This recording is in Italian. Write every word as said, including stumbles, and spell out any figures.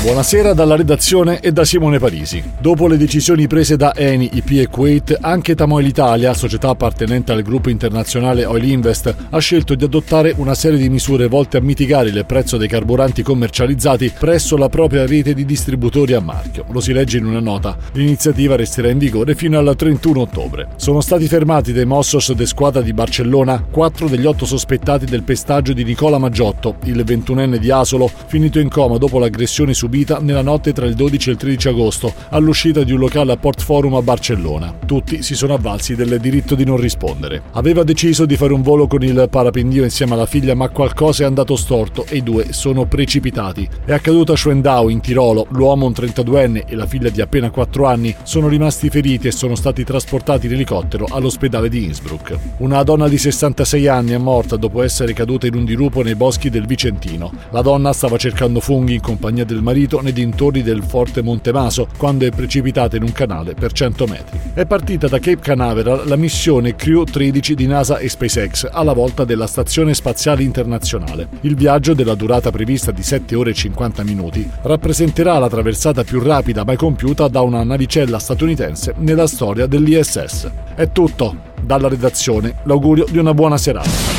Buonasera dalla redazione e da Simone Parisi. Dopo le decisioni prese da Eni, I P e Kuwait, anche Tamoil Italia, società appartenente al gruppo internazionale Oil Invest, ha scelto di adottare una serie di misure volte a mitigare il prezzo dei carburanti commercializzati presso la propria rete di distributori a marchio. Lo si legge in una nota. L'iniziativa resterà in vigore fino al trentuno ottobre. Sono stati fermati dai Mossos de Squadra di Barcellona quattro degli otto sospettati del pestaggio di Nicola Maggiotto, il ventunenne di Asolo, finito in coma dopo l'aggressione subita nella notte tra il dodici e il tredici agosto all'uscita di un locale a Port Forum a Barcellona. Tutti si sono avvalsi del diritto di non rispondere. Aveva deciso di fare un volo con il parapendio insieme alla figlia, ma qualcosa è andato storto e i due sono precipitati. È accaduto a Schwendau, in Tirolo. L'uomo, un trentaduenne, e la figlia di appena quattro anni sono rimasti feriti e sono stati trasportati in elicottero all'ospedale di Innsbruck. Una donna di sessantasei anni è morta dopo essere caduta in un dirupo nei boschi del Vicentino. La donna stava cercando funghi in compagnia del marito nei dintorni del Forte Montemaso quando è precipitata in un canale per cento metri. È partita da Cape Canaveral la missione Crew tredici di NASA e SpaceX alla volta della Stazione Spaziale Internazionale. Il viaggio, della durata prevista di sette ore e cinquanta minuti, rappresenterà la traversata più rapida mai compiuta da una navicella statunitense nella storia dell'I S S. È tutto. Dalla redazione l'augurio di una buona serata.